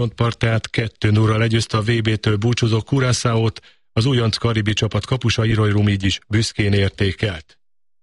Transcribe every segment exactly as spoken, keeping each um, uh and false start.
Part tehát kettő nullra legyőzte a vé bé-től búcsúzó Curaçaót, az újonc karibi csapat kapusa Iroy Rum így is büszkén értékelt.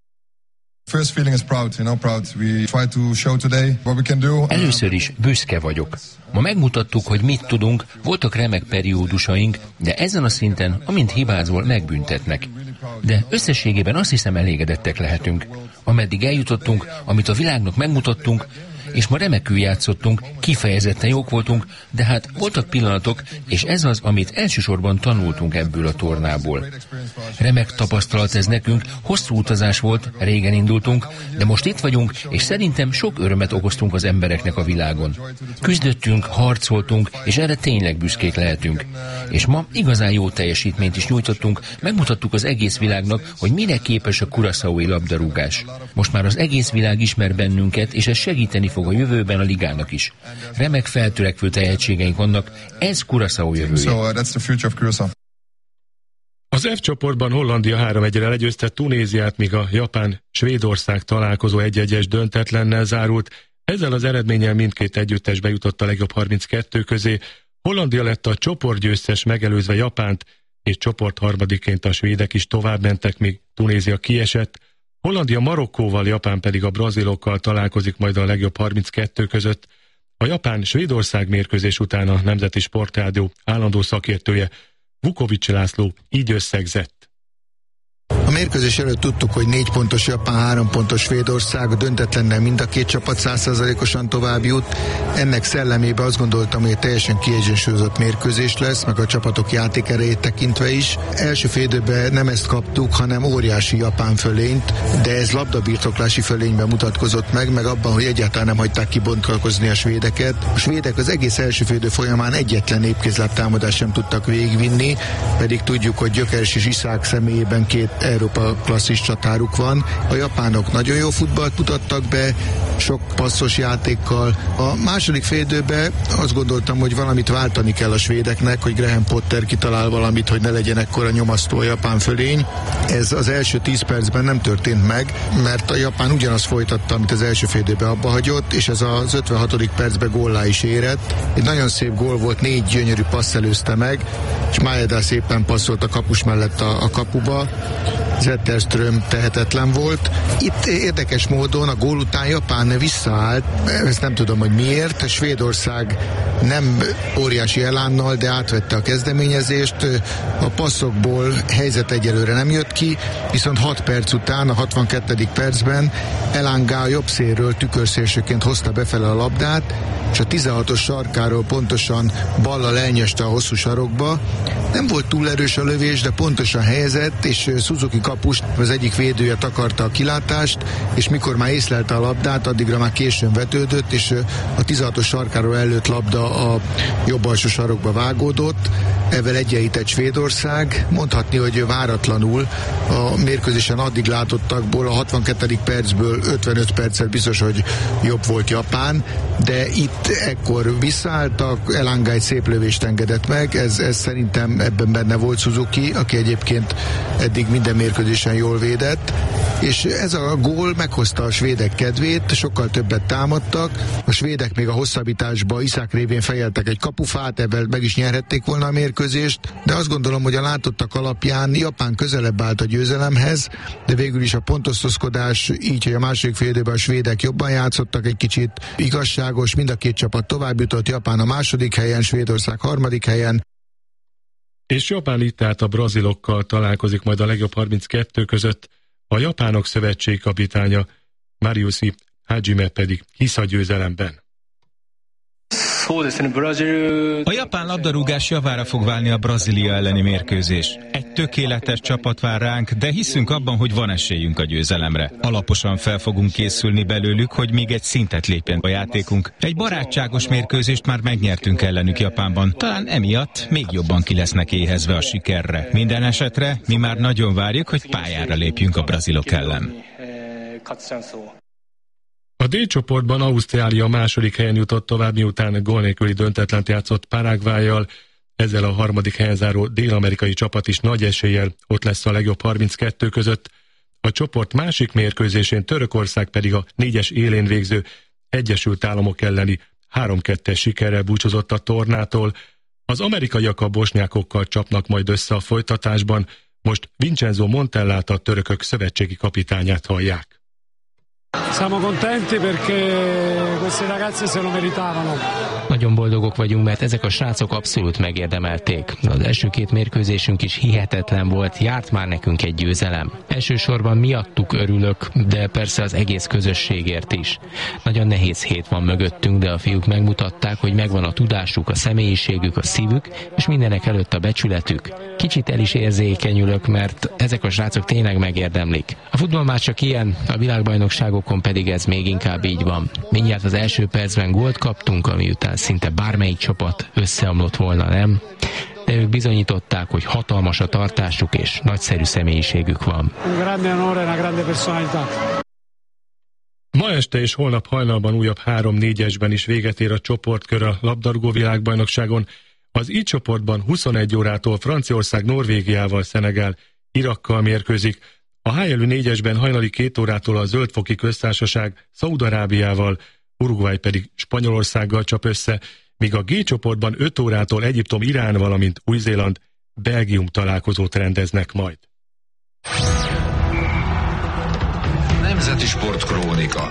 Először is büszke vagyok. Ma megmutattuk, hogy mit tudunk, voltak remek periódusaink, de ezen a szinten, amint hibázol, megbüntetnek. De összességében azt hiszem elégedettek lehetünk. Ameddig eljutottunk, amit a világnak megmutattunk, és ma remekül játszottunk, kifejezetten jók voltunk, de hát voltak pillanatok, és ez az, amit elsősorban tanultunk ebből a tornából. Remek tapasztalat ez nekünk, hosszú utazás volt, régen indultunk, de most itt vagyunk, és szerintem sok örömet okoztunk az embereknek a világon. Küzdöttünk, harcoltunk, és erre tényleg büszkék lehetünk. És ma igazán jó teljesítményt is nyújtottunk, megmutattuk az egész világnak, hogy mire képes a curaçaói labdarúgás. Most már az egész világ ismer bennünket, és ez segíteni fog a jövőben a ligának is. Remek feltörekvő tehetségeink vannak, ez Curaçao jövője. Az F csoportban Hollandia három egyre legyőzte Tunéziát, míg a Japán-Svédország találkozó egy egyes döntetlennel zárult. Ezzel az eredménnyel mindkét együttes bejutott a legjobb harminckettő közé. Hollandia lett a csoportgyőztes, megelőzve Japánt, és csoport harmadiként a svédek is tovább mentek, míg Tunézia kiesett. Hollandia Marokkóval, Japán pedig a brazilokkal találkozik majd a legjobb harminckettő között. A Japán-Svédország mérkőzés után a Nemzeti Sportrádió állandó szakértője Vukovics László így összegzett. A mérkőzés előtt tudtuk, hogy négy pontos Japán, három pontos Svédország, a döntetlennel mind a két csapat száz százalékosan tovább jut. Ennek szellemében azt gondoltam, hogy egy teljesen kiegyensúlyozott mérkőzés lesz, meg a csapatok játékerejét tekintve is. Első fél időben nem ezt kaptuk, hanem óriási Japán fölényt, de ez labdabirtoklási fölényben mutatkozott meg, meg abban, hogy egyáltalán nem hagyták kibontkalkozni a svédeket. A svédek az egész első fél idő folyamán egyetlen épkézláb támadást sem tudtak végigvinni, pedig tudjuk, hogy Gyökeres és Iszák személyében két Európa klasszis csatáruk van. A japánok nagyon jó futballt mutattak be, sok passzos játékkal. A második fél időben azt gondoltam, hogy valamit váltani kell a svédeknek, hogy Graham Potter kitalál valamit, hogy ne legyen ekkora nyomasztó a japán fölény. Ez az első tíz percben nem történt meg, mert a Japán ugyanazt folytatta, amit az első fél időben abba hagyott, és ez az ötvenhatodik percben góllá is érett. Egy nagyon szép gól volt, négy gyönyörű passz előzte meg, és Maeda szépen passzolt a kapus mellett a, a kapuba. Zetterström tehetetlen volt. Itt érdekes módon a gól után Japán visszaállt, ezt nem tudom, hogy miért. A Svédország nem óriási elánnal, de átvette a kezdeményezést. A passzokból helyzet egyelőre nem jött ki, viszont hat perc után, a hatvankettedik percben Elanga a jobb szélről tükörszélsőként hozta befele a labdát, és a tizenhatos sarkáról pontosan ballal elnyeste a hosszú sarokba. Nem volt túl erős a lövés, de pontosan helyezett, és Suzuki kapust, az egyik védője takarta a kilátást, és mikor már észlelte a labdát, addigra már későn vetődött, és a tizenhatos sarkáról előtt labda a jobb alsó sarokba vágódott. Ezzel egyenlített Svédország. Mondhatni, hogy váratlanul a mérkőzésen addig látottakból, a hatvankettedik percből ötvenöt percet biztos, hogy jobb volt Japán, de itt ekkor visszaálltak, Elanga egy szép lövést engedett meg, ez, ez szerintem ebben benne volt Suzuki, aki egyébként eddig minden mérkőzésen jól védett, és ez a gól meghozta a svédek kedvét, sokkal többet támadtak, a svédek még a hosszabbításba Iszák révén fejeltek egy kapufát, ebben meg is nyerhették volna a mérkőzést, de azt gondolom, hogy a látottak alapján Japán közelebb állt a győzelemhez, de végül is a pontosztozkodás így, hogy a második fél időben a svédek jobban játszottak egy kicsit, igazságos, mind a két csapat tovább jutott, Japán a második helyen, Svédország harmadik helyen. És Japán itt tehát a brazilokkal találkozik majd a legjobb harminckettő között, a japánok szövetségkapitánya Mariusi Hajime pedig hisz a győzelemben. A japán labdarúgás javára fog válni a Brazília elleni mérkőzés. Egy tökéletes csapat vár ránk, de hiszünk abban, hogy van esélyünk a győzelemre. Alaposan fel fogunk készülni belőlük, hogy még egy szintet lépjen a játékunk. Egy barátságos mérkőzést már megnyertünk ellenük Japánban. Talán emiatt még jobban ki lesznek éhezve a sikerre. Minden esetre mi már nagyon várjuk, hogy pályára lépjünk a brazilok ellen. A D csoportban Ausztrália a második helyen jutott tovább, miután gól nélküli döntetlent játszott Paraguayjal. Ezzel a harmadik helyen záró dél-amerikai csapat is nagy eséllyel ott lesz a legjobb harminckettő között. A csoport másik mérkőzésén Törökország pedig a négyes élén végző Egyesült Államok elleni három kettes sikerrel búcsúzott a tornától. Az amerikaiak a bosnyákokkal csapnak majd össze a folytatásban, most Vincenzo Montellát, a törökök szövetségi kapitányát hallják. Siamo contenti perché questi ragazzi se lo meritavano. Nagyon boldogok vagyunk, mert ezek a srácok abszolút megérdemelték. Az első két mérkőzésünk is hihetetlen volt, járt már nekünk egy győzelem. Elsősorban miattuk örülök, de persze az egész közösségért is. Nagyon nehéz hét van mögöttünk, de a fiúk megmutatták, hogy megvan a tudásuk, a személyiségük, a szívük, és mindenek előtt a becsületük. Kicsit el is érzékenyülök, mert ezek a srácok tényleg megérdemlik. A futball már csak ilyen, a világbajnokságokon pedig ez még inkább így van. Mindjárt az első percben gólt kaptunk, ami után szinte bármelyik csapat összeomlott volna, nem? De ők bizonyították, hogy hatalmas a tartásuk és nagyszerű személyiségük van. Ma este és holnap hajnalban újabb három négyesben is véget ér a csoportkör a labdarúgó világbajnokságon. Az I csoportban huszonegy órától Franciaország Norvégiával, Szenegál Irakkal mérkőzik. A H L négyesben hajnali két órától a Zöldfoki Köztársaság Szaúd-Arábiával, Uruguay pedig Spanyolországgal csap össze, míg a G csoportban öt órától Egyiptom, Irán, valamint Új-Zéland, Belgium találkozót rendeznek majd. Nemzeti Sportkrónika.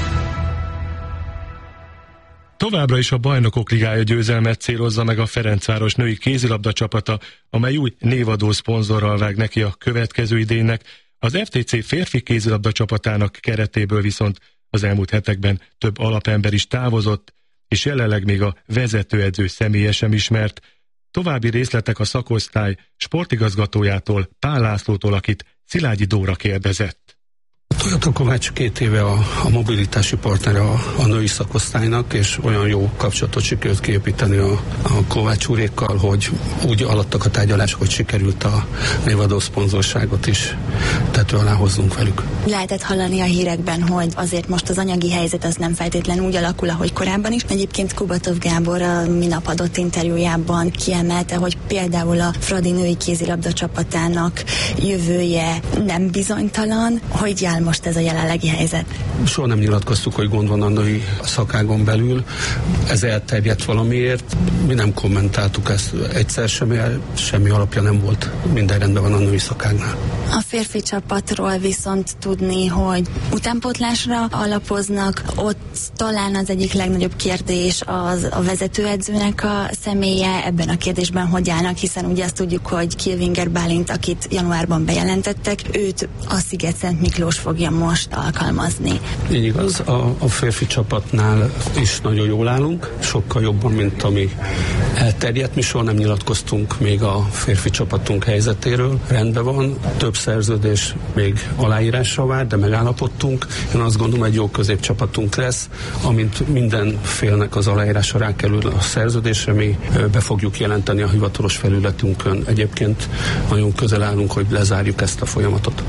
Továbbra is a Bajnokok Ligája győzelmet célozza meg a Ferencváros női kézilabda csapata, amely új névadó szponzorral vág neki a következő idénynek. Az F T C férfi kézilabda csapatának keretéből viszont az elmúlt hetekben több alapember is távozott, és jelenleg még a vezetőedző személye sem ismert. További részletek a szakosztály sportigazgatójától, Pál Lászlótól, akit Szilágyi Dóra kérdezett. Toyota Kovács két éve a, a mobilitási partner a, a női szakosztálynak, és olyan jó kapcsolatot sikerült kiépíteni a, a Kovács úrékkal, hogy úgy alattak a tárgyalások, hogy sikerült a névadó szponzorságot is tető alá hozzunk velük. Lehetett hallani a hírekben, hogy azért most az anyagi helyzet az nem feltétlenül úgy alakul, ahogy korábban is. Egyébként Kubatov Gábor a minap adott interjújában kiemelte, hogy például a Fradi női kézilabda csapatának jövője nem bizonytalan, hogy jár most ez a jelenlegi helyzet? Soha nem nyilatkoztuk, hogy gond van a női szakágon belül. Ez elterjedt valamiért. Mi nem kommentáltuk ezt egyszer semmi, semmi alapja nem volt. Minden rendben van a női szakágnál. A férfi csapatról viszont tudni, hogy utánpótlásra alapoznak. Ott talán az egyik legnagyobb kérdés az a vezetőedzőnek a személye. Ebben a kérdésben hogy állnak, hiszen ugye azt tudjuk, hogy Kilvinger Bálint, akit januárban bejelentettek, őt a Sziget-Szent Miklós fogja most alkalmazni. Így igaz, a, a férfi csapatnál is nagyon jól állunk, sokkal jobban, mint ami elterjedt. Mi soha nem nyilatkoztunk még a férfi csapatunk helyzetéről. Rendben van, több szerződés még aláírásra vár, de megállapodtunk. Én azt gondolom, egy jó középcsapatunk lesz, amint minden félnek az aláírása rákerül a szerződésre, mi be fogjuk jelenteni a hivatalos felületünkön. Egyébként nagyon közel állunk, hogy lezárjuk ezt a folyamatot.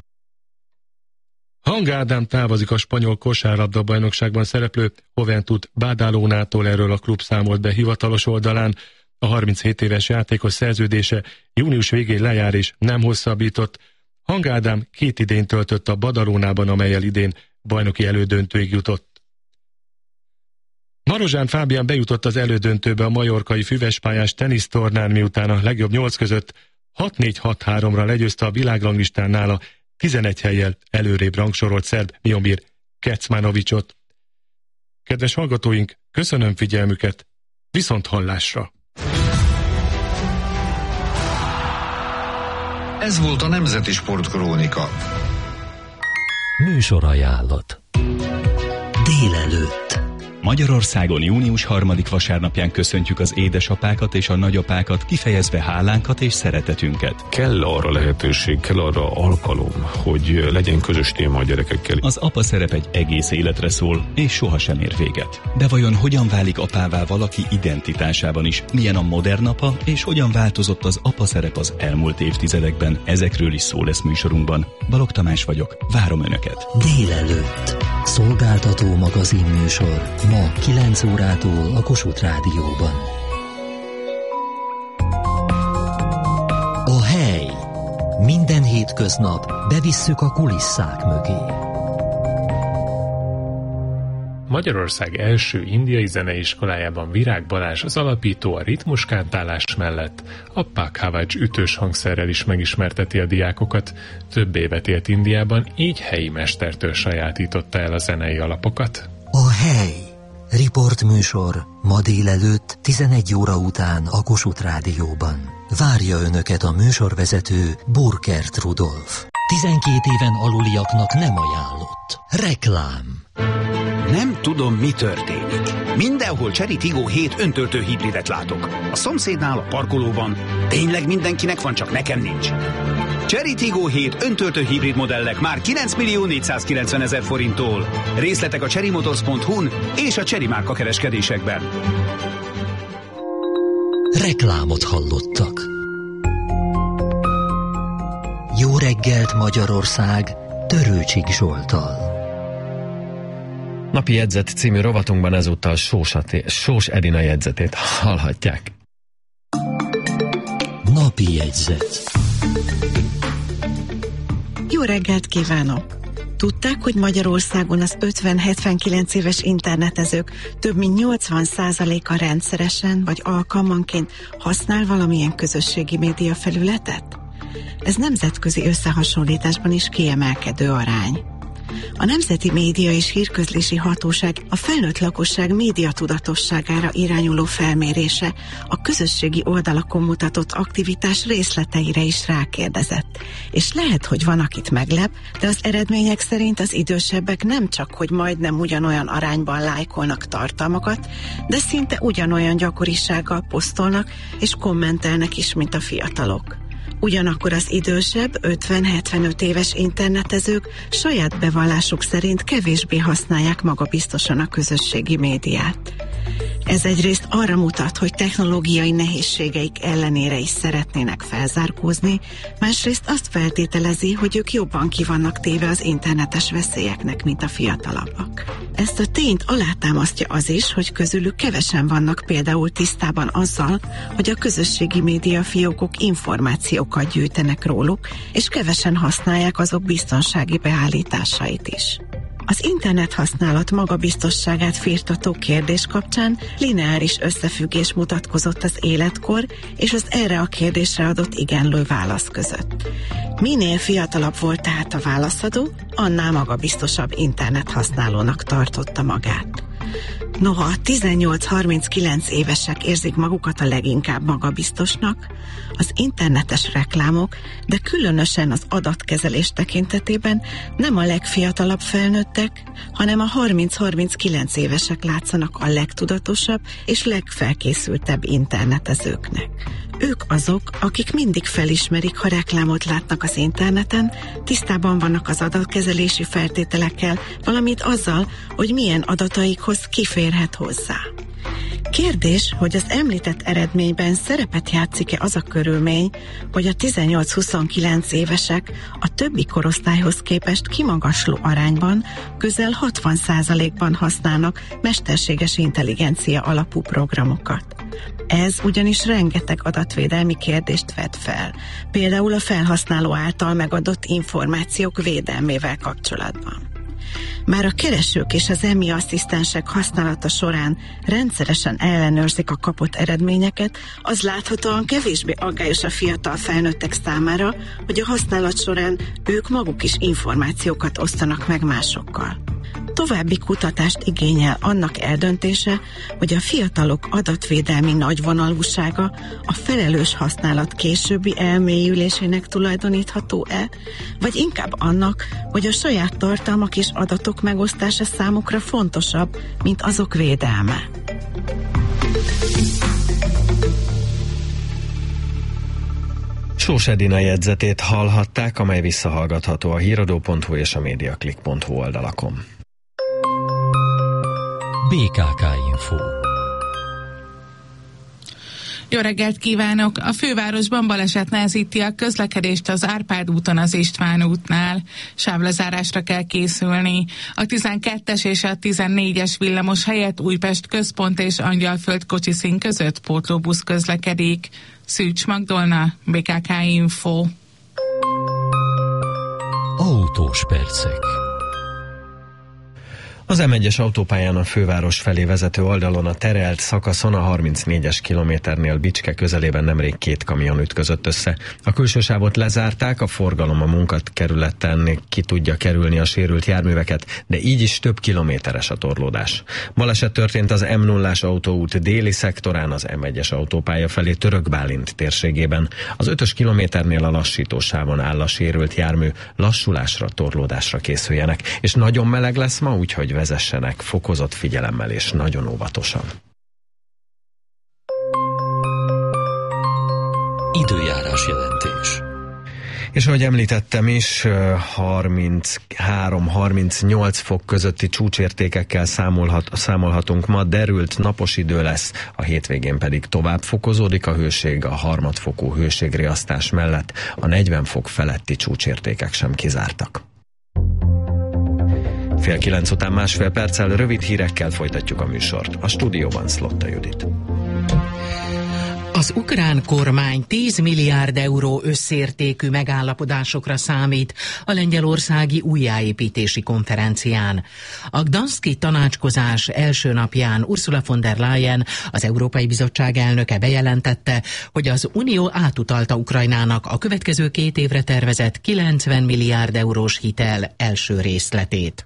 Hang Ádám távozik a spanyol kosárlabda bajnokságban szereplő Juventud Badalonától, erről a klub számolt be hivatalos oldalán. A harminchét éves játékos szerződése június végén lejár és nem hosszabbított. Hang Ádám két idényt töltött a Badalonában, amellyel idén bajnoki elődöntőig jutott. Marozsán Fábián bejutott az elődöntőbe a majorkai füvespályás tenisztornán, miután a legjobb nyolc között hat négy hat háromra legyőzte a világranglistán nála tizenegy hellyel előrébb rangsorolt szerb Miomir Kecmanovicsot. Kedves hallgatóink, köszönöm figyelmüket, viszont hallásra! Ez volt a Nemzeti Sportkrónika. Műsorajánlat. Délelőtt. Magyarországon június harmadik vasárnapján köszöntjük az édesapákat és a nagyapákat, kifejezve hálánkat és szeretetünket. Kell arra lehetőség, kell arra alkalom, hogy legyen közös téma a gyerekekkel. Az apa szerep egy egész életre szól, és sohasem ér véget. De vajon hogyan válik apává valaki identitásában is? Milyen a modern apa, és hogyan változott az apa szerep az elmúlt évtizedekben? Ezekről is szó lesz műsorunkban. Balogh Tamás vagyok, várom Önöket. Délelőtt. Szolgáltató magazinműsor. Ma kilenc órától a Kossuth Rádióban. A hely. Minden hétköznap bevisszük a kulisszák mögé. Magyarország első indiai zeneiskolájában Virág Balázs az alapító a ritmuskántálás mellett a Pakhavaj ütős hangszerrel is megismerteti a diákokat. Több évet élt Indiában, így helyi mestertől sajátította el a zenei alapokat. A hely. Riportműsor ma délelőtt tizenegy óra után a Kossuth Rádióban. Várja önöket a műsorvezető Burkert Rudolf. tizenkét éven aluliaknak nem ajánlott. Reklám. Nem tudom, mi történik. Mindenhol Chery Tiggo hét öntöltő hibridet látok. A szomszédnál, a parkolóban. Tényleg mindenkinek van, csak nekem nincs. Chery Tiggo hét öntöltő hibrid modellek már kilenc millió négyszázkilencven ezer forinttól. Részletek a chery motors pont hu-n és a Chery márka kereskedésekben. Reklámot hallottak. Jó reggelt Magyarország, Törőcsik Zsolttal. Napi jegyzet című rovatunkban ezúttal Sós, Sós Edina jegyzetét hallhatják. Napi jegyzet. Jó reggelt kívánok! Tudták, hogy Magyarországon az ötven-hetvenkilenc éves internetezők több mint nyolcvan százaléka rendszeresen vagy alkalmanként használ valamilyen közösségi média felületet? Ez nemzetközi összehasonlításban is kiemelkedő arány. A Nemzeti Média és Hírközlési Hatóság a felnőtt lakosság médiatudatosságára irányuló felmérése a közösségi oldalakon mutatott aktivitás részleteire is rákérdezett. És lehet, hogy van, akit meglep, de az eredmények szerint az idősebbek nem csak, hogy majdnem ugyanolyan arányban lájkolnak tartalmakat, de szinte ugyanolyan gyakorisággal posztolnak és kommentelnek is, mint a fiatalok. Ugyanakkor az idősebb, ötven-hetvenöt éves internetezők saját bevallásuk szerint kevésbé használják magabiztosan a közösségi médiát. Ez egyrészt arra mutat, hogy technológiai nehézségeik ellenére is szeretnének felzárkózni, másrészt azt feltételezi, hogy ők jobban ki vannak téve az internetes veszélyeknek, mint a fiatalabbak. Ezt a tényt alátámasztja az is, hogy közülük kevesen vannak például tisztában azzal, hogy a közösségi média fiókok információkat gyűjtenek róluk, és kevesen használják azok biztonsági beállításait is. Az internet használat magabiztosságát firtató kérdés kapcsán lineáris összefüggés mutatkozott az életkor és az erre a kérdésre adott igenlő válasz között. Minél fiatalabb volt tehát a válaszadó, annál magabiztosabb internet használónak tartotta magát. Noha a tizennyolc-harminckilenc évesek érzik magukat a leginkább magabiztosnak, az internetes reklámok, de különösen az adatkezelés tekintetében nem a legfiatalabb felnőttek, hanem a harminc-harminckilenc évesek látszanak a legtudatosabb és legfelkészültebb internetezőknek. Ők azok, akik mindig felismerik, ha reklámot látnak az interneten, tisztában vannak az adatkezelési feltételekkel, valamint azzal, hogy milyen adataikhoz kiférhet hozzá. Kérdés, hogy az említett eredményben szerepet játszik-e az a körülmény, hogy a tizennyolc-huszonkilenc évesek a többi korosztályhoz képest kimagasló arányban közel hatvan százalékban használnak mesterséges intelligencia alapú programokat. Ez ugyanis rengeteg adatvédelmi kérdést vet fel, például a felhasználó által megadott információk védelmével kapcsolatban. Már a keresők és az e-mail asszisztensek használata során rendszeresen ellenőrzik a kapott eredményeket, az láthatóan kevésbé aggályos a fiatal felnőttek számára, hogy a használat során ők maguk is információkat osztanak meg másokkal. További kutatást igényel annak eldöntése, hogy a fiatalok adatvédelmi nagyvonalúsága a felelős használat későbbi elmélyülésének tulajdonítható-e, vagy inkább annak, hogy a saját tartalmak és adatok megosztása számukra fontosabb, mint azok védelme. Sós Edina jegyzetét hallhatták, amely visszahallgatható a híradó pont hu és a mediaclick pont hu oldalakon. bé ká ká Info. Jó reggelt kívánok! A fővárosban baleset nehezíti a közlekedést az Árpád úton az István útnál. Sávlezárásra kell készülni. A tizenkettes és a tizennégyes villamos helyett Újpest központ és Angyalföld kocsiszín között pótlóbusz közlekedik. Szűcs Magdolna, bé ká ká Info. Autós percek. Az em egyes autópályán a főváros felé vezető oldalon a terelt szakaszon a harmincnégyes kilométernél Bicske közelében nemrég két kamion ütközött össze. A külső sávot lezárták, a forgalom a munkakerületen ki tudja kerülni a sérült járműveket, de így is több kilométeres a torlódás. Baleset történt az em nullás autóút déli szektorán az em egyes autópálya felé Török Bálint térségében. Az ötös kilométernél a lassító sávon áll a sérült jármű, lassulásra, torlódásra készüljenek. És nagyon meleg lesz ma, úgyhogy vezessenek fokozott figyelemmel és nagyon óvatosan. Időjárás jelentés. És ahogy említettem is, harminchárom harmincnyolc fok közötti csúcsértékekkel számolhat, számolhatunk ma, derült napos idő lesz, a hétvégén pedig tovább fokozódik a hőség, a harmadfokú hőségriasztás mellett a negyven fok feletti csúcsértékek sem kizártak. Fél kilenc után másfél perccel rövid hírekkel folytatjuk a műsort. A stúdióban Szlotta Judit. Az ukrán kormány tíz milliárd euró összértékű megállapodásokra számít a lengyelországi újjáépítési konferencián. A gdanszki tanácskozás első napján Ursula von der Leyen, az Európai Bizottság elnöke bejelentette, hogy az Unió átutalta Ukrajnának a következő két évre tervezett kilencven milliárd eurós hitel első részletét.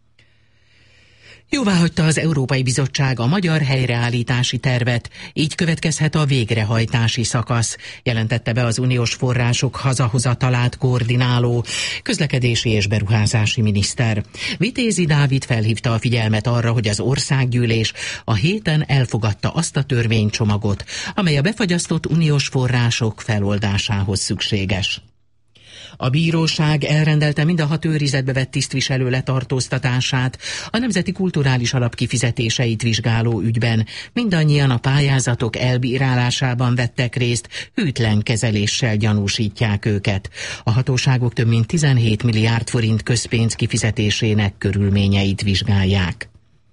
Jóváhagyta az Európai Bizottság a magyar helyreállítási tervet, így következhet a végrehajtási szakasz, jelentette be az uniós források hazahozatalát koordináló közlekedési és beruházási miniszter. Vitézi Dávid felhívta a figyelmet arra, hogy az országgyűlés a héten elfogadta azt a törvénycsomagot, amely a befagyasztott uniós források feloldásához szükséges. A bíróság elrendelte mind a hat őrizetbe vett tisztviselő letartóztatását a Nemzeti Kulturális Alap kifizetéseit vizsgáló ügyben. Mindannyian a pályázatok elbírálásában vettek részt, hűtlen kezeléssel gyanúsítják őket. A hatóságok több mint tizenhét milliárd forint közpénz kifizetésének körülményeit vizsgálják.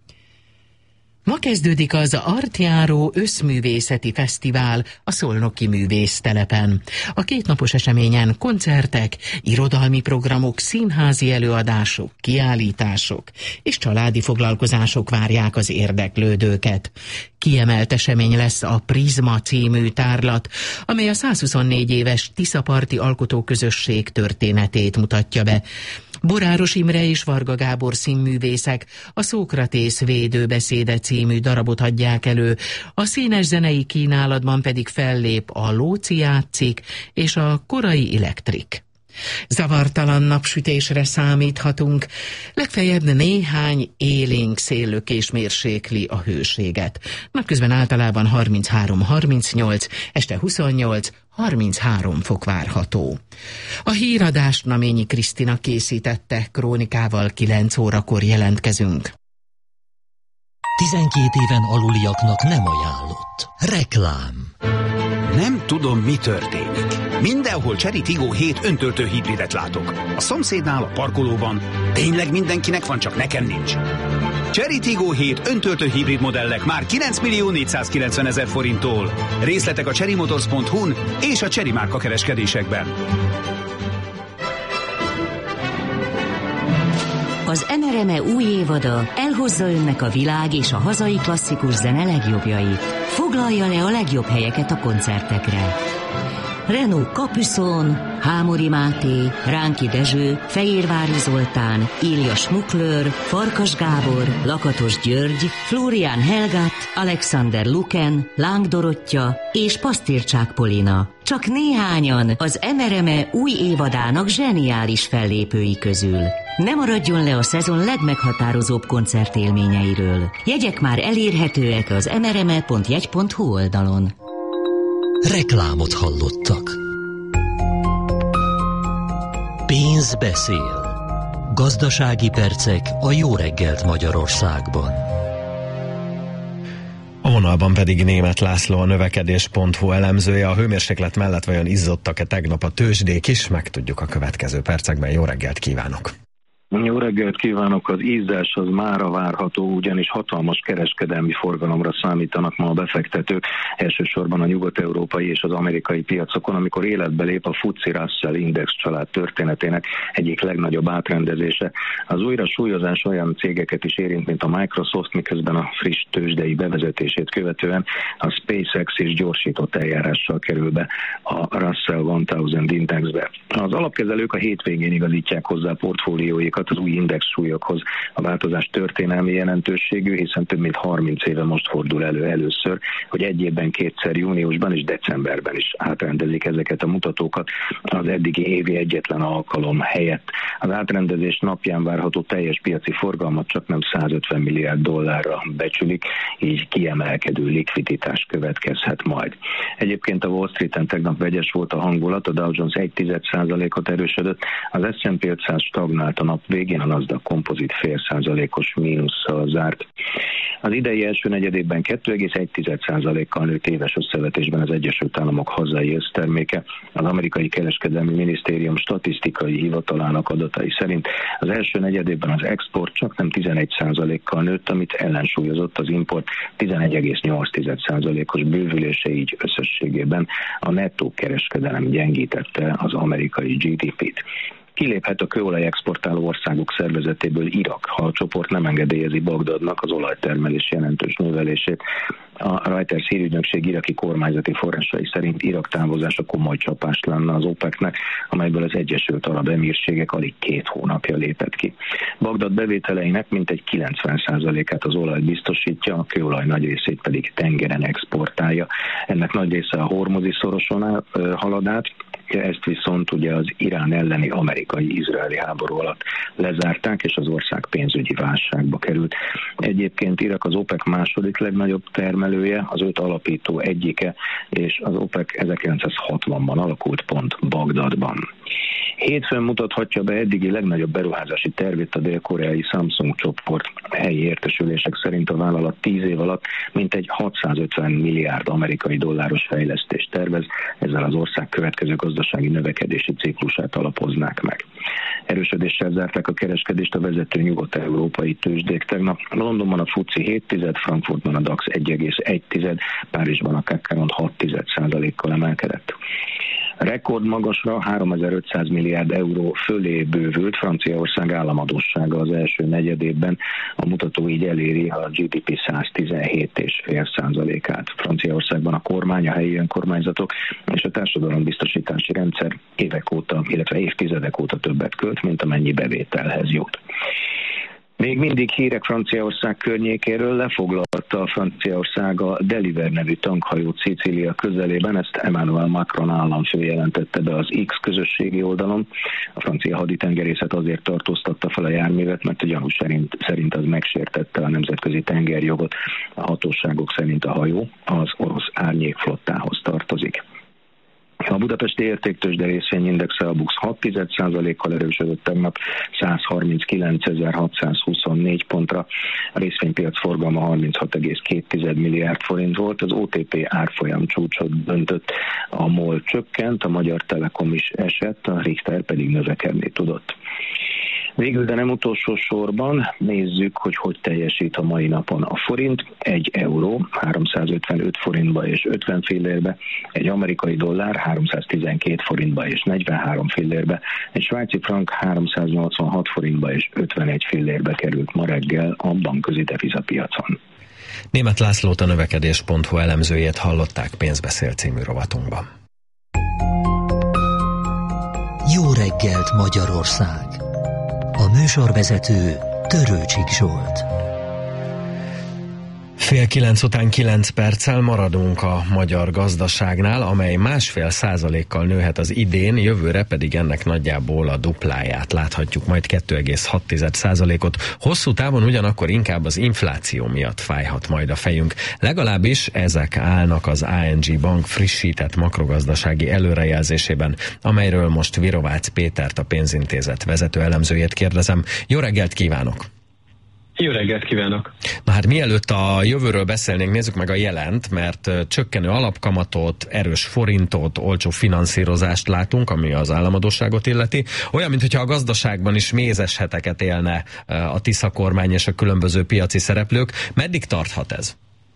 Ma kezdődik az Artjáró Összművészeti Fesztivál a Szolnoki Művésztelepen. A kétnapos eseményen koncertek, irodalmi programok, színházi előadások, kiállítások és családi foglalkozások várják az érdeklődőket. Kiemelt esemény lesz a Prizma című tárlat, amely a százhuszonnégy éves Tiszaparti alkotóközösség történetét mutatja be. Boráros Imre és Varga Gábor színművészek a Szókratész védőbeszéde című darabot adják elő, a színes zenei kínálatban pedig fellép a Lóci játszik és a Korai Elektrik. Zavartalan napsütésre számíthatunk, legfeljebb néhány élénk széllökés mérsékli a hőséget. Napközben általában harminchárom harmincnyolc, este huszonnyolc harminchárom fok várható. A híradást Naményi Krisztina készítette, krónikával kilenc órakor jelentkezünk. tizenkét éven aluliaknak nem ajánlott. Reklám. Nem tudom, mi történik. Mindenhol Chery Tiggo hét öntöltő hibridet látok. A szomszédnál, a parkolóban. Tényleg mindenkinek van, csak nekem nincs. Chery Tiggo hét öntöltő hibrid modellek már kilenc millió négyszázkilencven ezer forinttól. Részletek a chery motors pont hu-n és a Chery márka kereskedésekben. Az em er em e új évada elhozza önnek a világ és a hazai klasszikus zene legjobbjait. Foglalja le a legjobb helyeket a koncertekre. Renault Capucon, Hámori Máté, Ránki Dezső, Fejérvári Zoltán, Ilja Schmuckler, Farkas Gábor, Lakatos György, Florian Helgat, Alexander Luken, Láng Dorottya és Pasztircsák Polina. Csak néhányan az em er em e új évadának zseniális fellépői közül. Ne maradjon le a szezon legmeghatározóbb koncertélményeiről. Jegyek már elérhetőek az em er em e pont jegy pont hu oldalon. Reklámot hallottak. Pénz beszél. Gazdasági percek a Jó reggelt Magyarországban. A vonalban pedig Németh László, a növekedés pont hu elemzője. A hőmérséklet mellett vajon izzadtak-e tegnap a tőzsdék is? Megtudjuk a következő percekben. Jó reggelt kívánok! Jó reggelt kívánok! Az ízás az mára várható, ugyanis hatalmas kereskedelmi forgalomra számítanak ma a befektetők, elsősorban a nyugat-európai és az amerikai piacokon, amikor életbe lép a ef té es e Russell Index család történetének egyik legnagyobb átrendezése. Az újra súlyozás olyan cégeket is érint, mint a Microsoft, miközben a friss tőzsdei bevezetését követően a SpaceX is gyorsított eljárással kerül be a Russell száz Indexbe. Az alapkezelők a hétvégén igazítják hozzá portfólióikat az új index súlyokhoz. A változás történelmi jelentőségű, hiszen több mint harminc éve most fordul elő először, hogy egy évben kétszer, júniusban és decemberben is átrendezik ezeket a mutatókat az eddigi évi egyetlen alkalom helyett. Az átrendezés napján várható teljes piaci forgalmat csak nem százötven milliárd dollárra becsülik, így kiemelkedő likviditás következhet majd. Egyébként a Wall Streeten tegnap vegyes volt a hangulat, a Dow Jones egy egész egy százalékot erősödött, az es and pé ötszáz stagnált a nap végén, a Nasdaq Composite fél százalékos mínusszal zárt. Az idei első negyedében kettő egész egy százalékkal nőtt éves összevetésben az Egyesült Államok hazai összterméke. Az amerikai kereskedelmi minisztérium statisztikai hivatalának adatai szerint az első negyedében az export csak nem tizenegy százalékkal nőtt, amit ellensúlyozott az import tizenegy egész nyolc százalékos bővülése, így összességében a nettó kereskedelem gyengítette az amerikai gé dé pét. Kiléphet a kőolaj exportáló országok szervezetéből Irak, ha a csoport nem engedélyezi Bagdadnak az olajtermelés jelentős növelését. A Reuters hírügynökség iraki kormányzati forrásai szerint Irak távozása komoly csapást lenne az OPEC-nek, amelyből az Egyesült Arab Emírségek alig két hónapja lépett ki. Bagdad bevételeinek mintegy kilencven százalékát az olaj biztosítja, a kőolaj nagy részét pedig tengeren exportálja. Ennek nagy része a Hormuzi szoroson halad át, ezt viszont ugye az Irán elleni amerikai-izraeli háború alatt lezárták, és az ország pénzügyi válságba került. Egyébként Irak az OPEC második legnagyobb termelője, az öt alapító egyike, és az OPEC ezerkilencszázhatvanban alakult pont Bagdadban. Hétfőn mutathatja be eddigi legnagyobb beruházási tervét a dél-koreai Samsung csoport. Helyi értesülések szerint a vállalat tíz év alatt mintegy hatszázötven milliárd amerikai dolláros fejlesztést tervez, ezzel az ország következő gazdasági növekedési ciklusát alapoznák meg. Erősödéssel zárták a kereskedést a vezető nyugat-európai tőzsdék tegnap. Londonban a ef té es e hét tized, Frankfurtban a DAX egy egész egy tized, Párizsban a ká ká er hat tized százalékkal emelkedett. Rekordmagasra háromezer-ötszáz milliárd euró fölé bővült Franciaország államadóssága az első negyedében, a mutató így eléri a gé dé pé száztizenhét egész öt százalékát. Franciaországban a kormány, a helyi önkormányzatok és a társadalombiztosítási rendszer évek óta, illetve évtizedek óta többet költ, mint amennyi bevételhez jut. Még mindig hírek Franciaország környékéről. Lefoglalta a Franciaország a Deliver nevű tankhajót Szicília közelében, ezt Emmanuel Macron államfő jelentette be az X közösségi oldalon. A francia haditengerészet azért tartóztatta fel a járművet, mert a gyanú szerint, szerint az megsértette a nemzetközi tengerjogot. A hatóságok szerint a hajó az orosz árnyékflottához tartozik. A budapesti értéktőzsde részvényindexe a BUX hat egész egy százalékkal erősödött tegnap százharminckilencezer-hatszázhuszonnégy pontra, a részvénypiac forgalma harminchat egész két milliárd forint volt, az o té pé árfolyam csúcsot döntött, a MOL csökkent, a Magyar Telekom is esett, a Richter pedig növekedni tudott. Végül, de nem utolsó sorban nézzük, hogy hogy teljesít a mai napon a forint. Egy euró háromszázötvenöt forintba és ötven fillérbe, egy amerikai dollár háromszáztizenkét forintba és negyvenhárom fillérbe, egy svájci frank háromszáznyolcvanhat forintba és ötvenegy fillérbe került ma reggel a bankközi devizapiacon. Németh Lászlót, a növekedés pont hu elemzőjét hallották Pénzbeszél című rovatunkban. Jó reggelt Magyarország! A műsorvezető Törőcsik Zsolt. Fél kilenc után kilenc perccel maradunk a magyar gazdaságnál, amely másfél százalékkal nőhet az idén, jövőre pedig ennek nagyjából a dupláját láthatjuk, majd kettő egész hat százalékot. Hosszú távon ugyanakkor inkább az infláció miatt fájhat majd a fejünk. Legalábbis ezek állnak az á en gé Bank frissített makrogazdasági előrejelzésében, amelyről most Virovácz Pétert, a pénzintézet vezető elemzőjét kérdezem. Jó reggelt kívánok! Jó reggelt kívánok! Na hát mielőtt a jövőről beszélnénk, nézzük meg a jelent, mert csökkenő alapkamatot, erős forintot, olcsó finanszírozást látunk, ami az államadósságot illeti. Olyan, mintha a gazdaságban is mézes heteket élne a Tisza kormány és a különböző piaci szereplők. Meddig tarthat ez?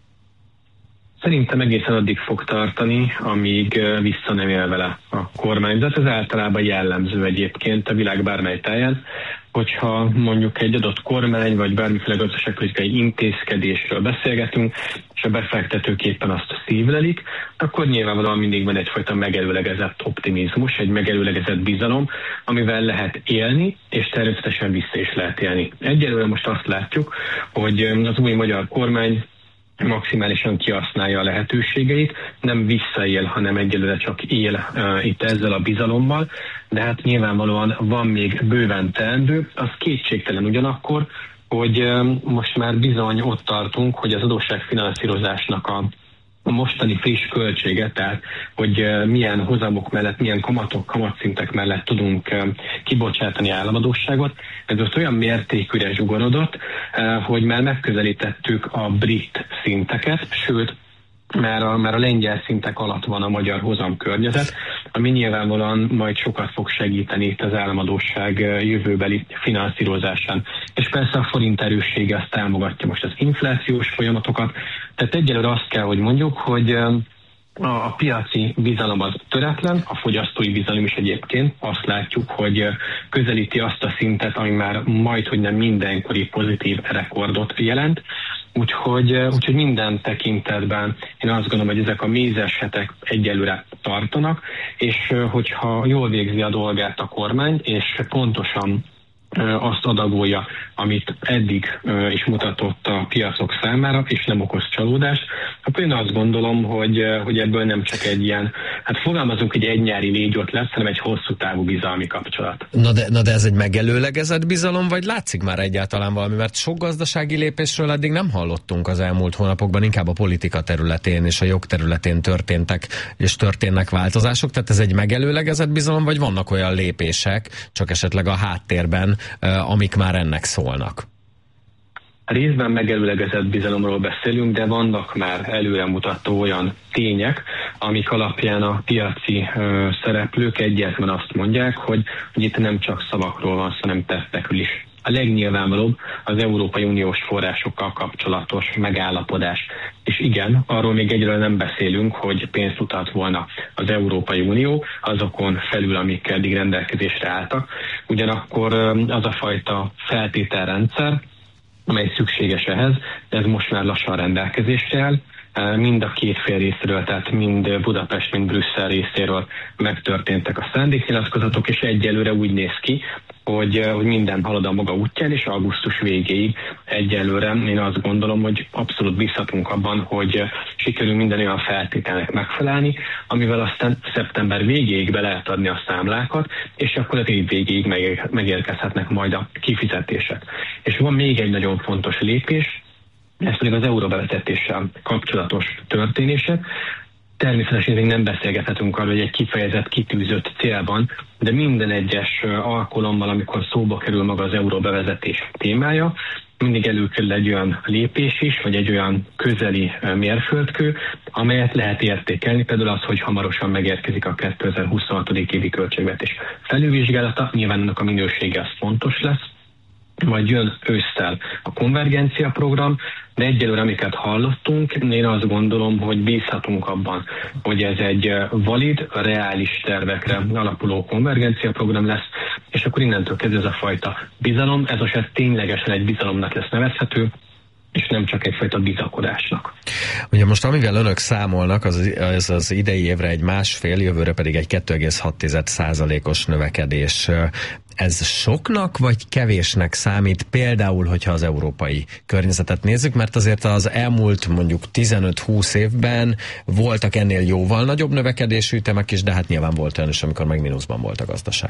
Szerintem egészen addig fog tartani, amíg vissza nem él vele a kormányzat. Ez általában jellemző egyébként a világ bármely táján, hogyha mondjuk egy adott kormány vagy bármiféle gazdaságpolitikai intézkedésről beszélgetünk, és a befektetők éppen azt szívlelik, akkor nyilvánvalóan mindig van egyfajta megelőlegezett optimizmus, egy megelőlegezett bizalom, amivel lehet élni, és természetesen vissza is lehet élni. Egyelőre most azt látjuk, hogy az új magyar kormány maximálisan kihasználja a lehetőségeit, nem visszaél, hanem egyelőre csak él uh, itt ezzel a bizalommal, de hát nyilvánvalóan van még bőven teendő. Az kétségtelen ugyanakkor, hogy uh, most már bizony ott tartunk, hogy az adósságfinanszírozásnak a a mostani friss költsége, tehát hogy uh, milyen hozamok mellett, milyen kamatok, kamatszintek mellett tudunk uh, kibocsátani államadósságot. Ez most olyan mértékűre zsugorodott, uh, hogy már megközelítettük a brit szinteket, sőt, már a, már a lengyel szintek alatt van a magyar hozamkörnyezet, ami nyilvánvalóan majd sokat fog segíteni itt az államadósság jövőbeli finanszírozásán. És persze a forint erőssége azt támogatja most az inflációs folyamatokat, tehát egyelőre azt kell, hogy mondjuk, hogy a piaci bizalom az töretlen, a fogyasztói bizalom is egyébként azt látjuk, hogy közelíti azt a szintet, ami már majdhogy nem mindenkori pozitív rekordot jelent. Úgyhogy, úgyhogy minden tekintetben én azt gondolom, hogy ezek a mézes hetek egyelőre tartanak, és hogyha jól végzi a dolgát a kormány, és pontosan azt adagolja, amit eddig is mutatott a piacok számára, és nem okoz csalódást, akkor én azt gondolom, hogy, hogy ebből nem csak egy ilyen, hát fogalmazunk, hogy egy nyári légyot lesz, hanem egy hosszú távú bizalmi kapcsolat. Na de, na de ez egy megelőlegezett bizalom, vagy látszik már egyáltalán valami? Mert sok gazdasági lépésről eddig nem hallottunk az elmúlt hónapokban, inkább a politika területén és a jog területén történtek és történnek változások, tehát ez egy megelőlegezett bizalom, vagy vannak olyan lépések, csak esetleg a háttérben, amik már ennek szólnak? Részben megelőlegezett bizalomról beszélünk, de vannak már előremutató olyan tények, amik alapján a piaci ö, szereplők egyáltalán azt mondják, hogy, hogy itt nem csak szavakról van, hanem tettekről is. A legnyilvánvalóbb az Európai Uniós forrásokkal kapcsolatos megállapodás. És igen, arról még egyről nem beszélünk, hogy pénzt utalt volna az Európai Unió azokon felül, amik eddig rendelkezésre álltak. Ugyanakkor az a fajta feltételrendszer, amely szükséges ehhez, ez most már lassan rendelkezésre áll. Mind a két fél részéről, tehát mind Budapest, mind Brüsszel részéről megtörténtek a szándéknyilatkozatok, és egyelőre úgy néz ki, hogy, hogy minden halad a maga útján, és augusztus végéig egyelőre én azt gondolom, hogy abszolút bízhatunk abban, hogy sikerül minden olyan feltételnek megfelelni, amivel aztán szeptember végéig be lehet adni a számlákat, és akkor az év végéig megérkezhetnek majd a kifizetések. És van még egy nagyon fontos lépés, ez pedig az euróbevezetéssel kapcsolatos történések. Természetesen még nem beszélgethetünk arról, hogy egy kifejezett, kitűzött célban, de minden egyes alkalommal, amikor szóba kerül maga az euróbevezetés témája, mindig előkerül egy olyan lépés is, vagy egy olyan közeli mérföldkő, amelyet lehet értékelni, például az, hogy hamarosan megérkezik a kétezer-huszonhat évi költségvetés felülvizsgálata, nyilván ennek a minősége az fontos lesz, majd jön ősszel a konvergencia program, de egyelőre, amiket hallottunk, én azt gondolom, hogy bízhatunk abban, hogy ez egy valid, reális tervekre alapuló konvergencia program lesz, és akkor innentől kezdve ez a fajta bizalom, ez most ténylegesen egy bizalomnak lesz nevezhető, és nem csak egyfajta bizakodásnak. Ugye most amivel önök számolnak, az, az az idei évre egy másfél, jövőre pedig egy kettő egész hat százalékos növekedés. Ez soknak vagy kevésnek számít, például, hogyha az európai környezetet nézzük, mert azért az elmúlt mondjuk tizenöt-húsz évben voltak ennél jóval nagyobb növekedésű ütemek is, de hát nyilván volt olyan is, amikor meg mínuszban volt a gazdaság.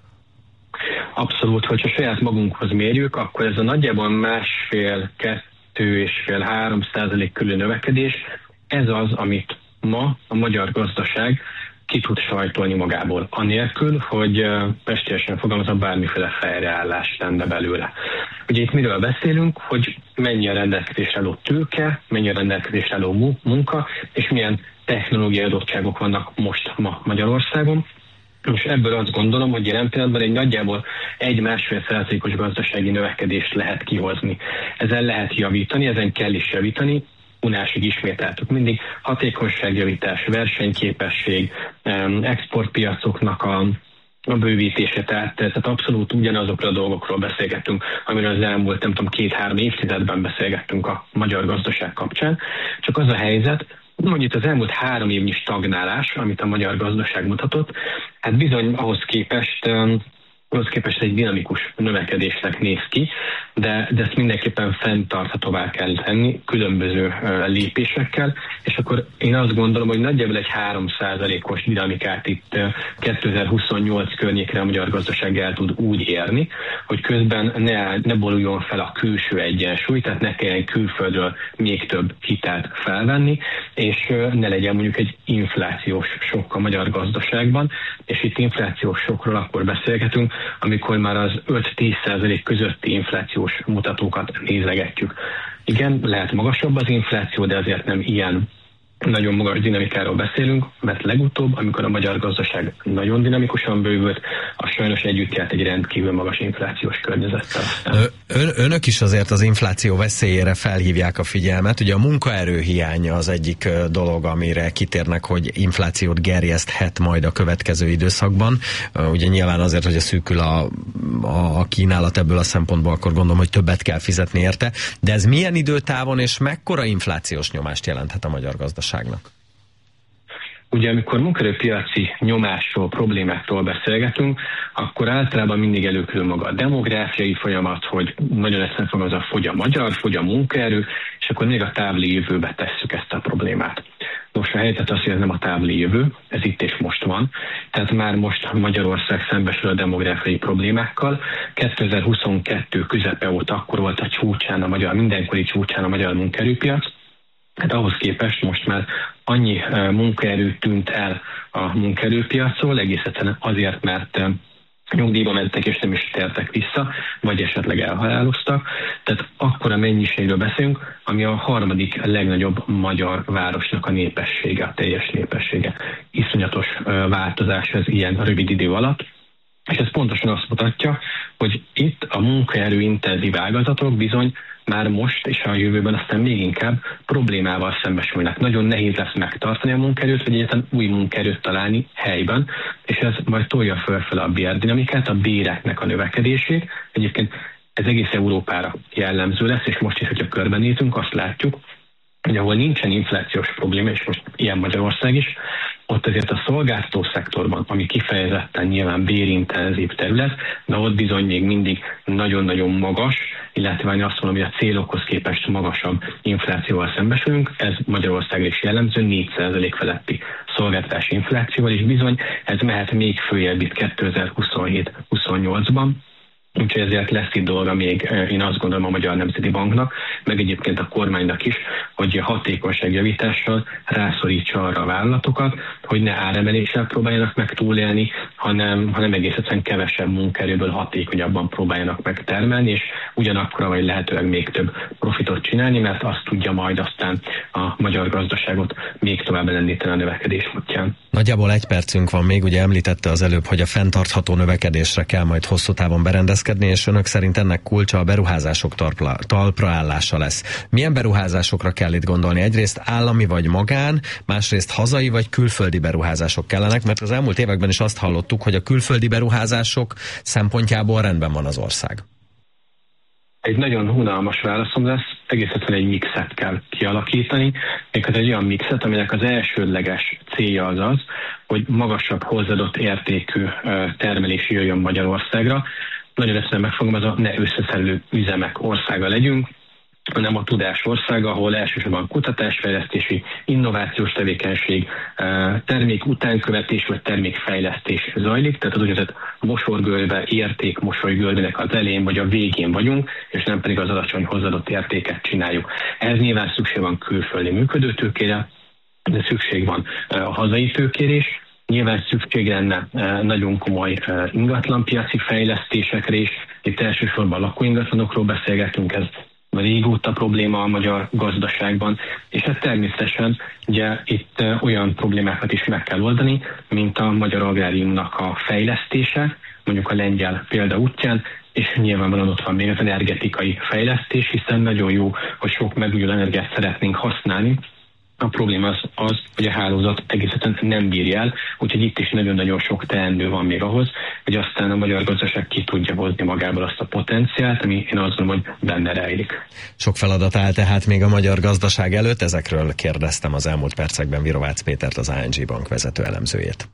Abszolút, hogyha saját magunkhoz mérjük, akkor ez a nagyjából másfél, kettő és fél, három százalék körüli növekedés, ez az, amit ma a magyar gazdaság ki tud sajtolni magából, anélkül, hogy pestélyesen fogalmazva bármiféle fejreállás lenne belőle. Ugye itt miről beszélünk, hogy mennyi a rendelkezésre álló tőke, mennyi a rendelkezésre álló munka, és milyen technológiai adottságok vannak most ma Magyarországon. És ebből azt gondolom, hogy jelen pillanatban egy nagyjából egy-másfél százalékos gazdasági növekedést lehet kihozni. Ezen lehet javítani, ezen kell is javítani. Unásig ismételtük mindig, hatékonyságjavítás, versenyképesség, exportpiacoknak a, a bővítése, tehát, tehát abszolút ugyanazokról a dolgokról beszélgettünk, amiről az elmúlt, nem tudom, két-három évtizedben beszélgettünk a magyar gazdaság kapcsán. Csak az a helyzet, mondjuk az elmúlt három évnyi stagnálás, amit a magyar gazdaság mutatott, hát bizony ahhoz képest ahhoz képest egy dinamikus növekedésnek néz ki, de, de ezt mindenképpen fenntarthatóvá kell tenni különböző lépésekkel, és akkor én azt gondolom, hogy nagyjából egy három százalékos dinamikát itt kétezer-huszonnyolc környékre a magyar gazdaság el tud úgy érni, hogy közben ne, ne boruljon fel a külső egyensúly, tehát ne kelljen külföldről még több hitelt felvenni, és ne legyen mondjuk egy inflációs sokk a magyar gazdaságban, és itt inflációs sokkról akkor beszélgetünk, amikor már az öt-tíz százalék közötti inflációs mutatókat nézegetjük. Igen, lehet magasabb az infláció, de azért nem ilyen nagyon magas dinamikáról beszélünk, mert legutóbb, amikor a magyar gazdaság nagyon dinamikusan bővült, az sajnos együtt járt egy rendkívül magas inflációs környezettel. Ön, önök is azért az infláció veszélyére felhívják a figyelmet. Ugye a munkaerő hiánya az egyik dolog, amire kitérnek, hogy inflációt gerjeszthet majd a következő időszakban. Ugye nyilván azért, hogy a szűkül a, a, a kínálat ebből a szempontból, akkor gondolom, hogy többet kell fizetni érte. De ez milyen időtávon és mekkora inflációs nyomást jelenthet a magyar gazdaságnak? Ugye amikor munkaerőpiaci nyomásról, problémákról beszélgetünk, akkor általában mindig előkerül maga a demográfiai folyamat, hogy nagyon egyszerűen fog az a fogy a magyar, fogy a munkaerő, és akkor még a távoli jövőbe tesszük ezt a problémát. Nos, a helyzet az, hogy ez nem a távoli jövő, ez itt és most van. Tehát már most Magyarország szembesül a demográfiai problémákkal. kétezer-huszonkettő közepe óta akkor volt a csúcsán, a magyar, mindenkori csúcsán a magyar munkaerőpiac. Hát ahhoz képest most már annyi munkaerő tűnt el a munkaerőpiacról, egész egyszerűen azért, mert nyugdíjba mentek és nem is tértek vissza, vagy esetleg elhaláloztak. Tehát akkora mennyiségről beszélünk, ami a harmadik legnagyobb magyar városnak a népessége, a teljes népessége. Iszonyatos változás ez ilyen rövid idő alatt. És ez pontosan azt mutatja, hogy itt a munkaerő intenzív ágazatok bizony már most és a jövőben aztán még inkább problémával szembesülnek. Nagyon nehéz lesz megtartani a munkaerőt, vagy egyáltalán új munkaerőt találni helyben, és ez majd tolja fölfele a bérdinamikát, a béreknek a növekedését. Egyébként ez egész Európára jellemző lesz, és most is, hogyha körbenézünk, azt látjuk, hogy ahol nincsen inflációs probléma, és most ilyen Magyarország is, ott azért a szolgáltató szektorban, ami kifejezetten nyilván bérintenzív terület, de ott bizony még mindig nagyon-nagyon magas, illetve azt mondom, hogy a célokhoz képest magasabb inflációval szembesülünk, ez Magyarországra is jellemző, négy százalék feletti szolgáltatási inflációval, és bizony ez mehet még följebb itt kétezer-huszonhét-huszonnyolcban. Úgyhogy ezért lesz itt dolga még, én azt gondolom, a Magyar Nemzeti Banknak, meg egyébként a kormánynak is, hogy a hatékonyságjavítással rászorítsa arra a vállalatokat, hogy ne áremeléssel próbáljanak meg túlélni, hanem, hanem egész egyszerűen kevesebb munkaerőből hatékonyabban próbáljanak meg termelni, és ugyanakkor vagy lehetőleg még több profitot csinálni, mert azt tudja majd aztán a magyar gazdaságot még tovább lendíteni a növekedés útján. Nagyjából egy percünk van még, ugye említette az előbb, hogy a fenntartható növekedésre kell majd hosszú távon berendezkedni, és önök szerint ennek kulcsa a beruházások talpra, talpraállása lesz. Milyen beruházásokra kell itt gondolni? Egyrészt állami vagy magán, másrészt hazai vagy külföldi beruházások kellenek, mert az elmúlt években is azt hallottuk, hogy a külföldi beruházások szempontjából rendben van az ország. Egy nagyon unalmas válaszom lesz, egész egyszerűen egy mixet kell kialakítani, méghozzá egy olyan mixet, aminek az elsődleges célja az az, hogy magasabb hozzáadott értékű termelés jöjjön Magyarországra. Nagyon egyszerűen megfogalmazva, ne összeszerelő üzemek országa legyünk, hanem a tudás országa, ahol elsősorban kutatásfejlesztési, innovációs tevékenység, termék utánkövetés vagy termékfejlesztés zajlik, tehát az úgynevezett mosorgörbe, érték mosolygörvének az elején vagy a végén vagyunk, és nem pedig az alacsony hozzáadott értéket csináljuk. Ez nyilván szükség van külföldi működőtőkére, de szükség van a hazai tőkére is, Nyilván szükség lenne nagyon komoly ingatlanpiaci fejlesztésekre is. Itt elsősorban lakóingatlanokról beszélgetünk, ez régóta probléma a magyar gazdaságban, és hát természetesen ugye itt olyan problémákat is meg kell oldani, mint a magyar agráriumnak a fejlesztése, mondjuk a lengyel példa útján, és nyilvánvalóan ott van még az energetikai fejlesztés, hiszen nagyon jó, hogy sok megújuló energiát szeretnénk használni. A probléma az, az, hogy a hálózat egészen nem bírja el, úgyhogy itt is nagyon-nagyon sok teendő van még ahhoz, hogy aztán a magyar gazdaság ki tudja hozni magából azt a potenciált, ami én azt gondolom, hogy benne rejlik. Sok feladat áll tehát még a magyar gazdaság előtt, ezekről kérdeztem az elmúlt percekben Virovácz Pétert, az á en gé Bank vezető elemzőjét.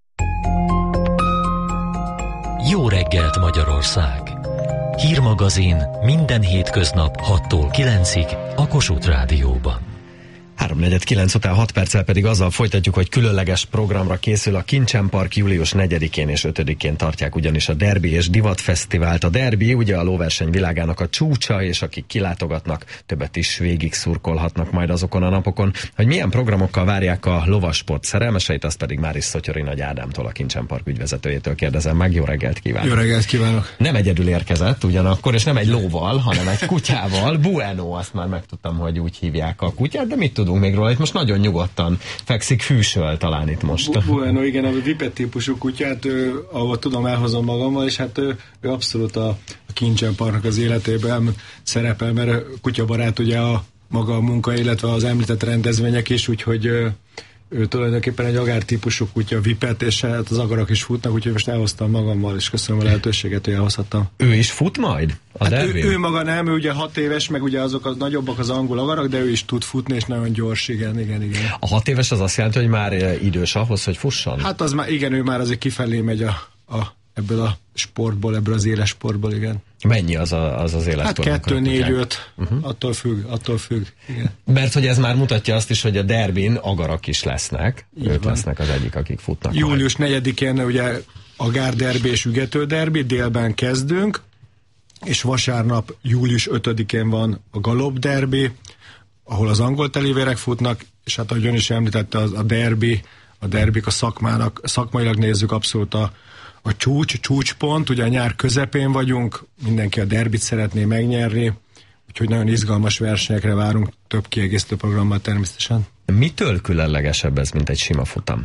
Jó reggelt Magyarország! Hírmagazin minden hétköznap hattól kilencig a Kossuth Rádióban. háromnegyed kilenc után hat perccel pedig azzal folytatjuk, hogy különleges programra készül a Kincsen Park. Július negyedikén és ötödikén tartják ugyanis a Derbi és Divat Fesztivált. A Derbi ugye a lóverseny világának a csúcsa, és akik kilátogatnak, többet is végig szurkolhatnak majd azokon a napokon. Hogy milyen programokkal várják a lovasport szerelmeseit, azt pedig Máris Szotyori Nagy Ádámtól, a Kincsen Park ügyvezetőjétől kérdezem meg. Jó reggelt kívánok! Jó reggelt kívánok! Nem egyedül érkezett ugyanakkor, és nem egy lóval, hanem egy kutyával. Bueno, azt már megtudtam, hogy úgy hívják a kutyát, de mit tudunk még róla? Itt most nagyon nyugodtan fekszik, fűsöl talán itt most. Bueno, igen, a Vipet típusú kutyát, ő, ahol tudom, elhozom magammal, és hát ő, ő abszolút a, a Kincsen Parknak az életében szerepel, mert a kutyabarát ugye a maga a munka, illetve az említett rendezvények is, úgyhogy ő, ő tulajdonképpen egy agártípusú kutya, Vipet, és hát az agarak is futnak, úgyhogy most elhoztam magammal, és köszönöm a lehetőséget, hogy elhozhattam. Ő is fut majd? A hát ő, ő maga nem, ő ugye hat éves, meg ugye azok az nagyobbak az angol agarak, de ő is tud futni, és nagyon gyors, igen, igen, igen. A hat éves az azt jelenti, hogy már idős ahhoz, hogy fusson? Hát az már, igen, ő már azért kifelé megy a, a, ebből a sportból, ebből az éles sportból, igen. Mennyi az a, az, az éles hát sportnak? Hát kettő, négy, öt, uh-huh. attól függ, attól függ, igen. Mert hogy ez már mutatja azt is, hogy a derbin agarak is lesznek, így ők van. Lesznek az egyik, akik futnak. Július negyedikén ugye agár derbi és ügető derbi, délben kezdünk, és vasárnap július ötödikén van a galop derbi, ahol az angol telivérek futnak, és hát ahogy ön is említette, az, a derbi, a derbik a szakmának, szakmailag nézzük abszolút a, a csúcs, csúcspont, ugye a nyár közepén vagyunk, mindenki a derbit szeretné megnyerni, úgyhogy nagyon izgalmas versenyekre várunk, több kiegészítő programmal természetesen. Mitől különlegesebb ez, mint egy sima futam?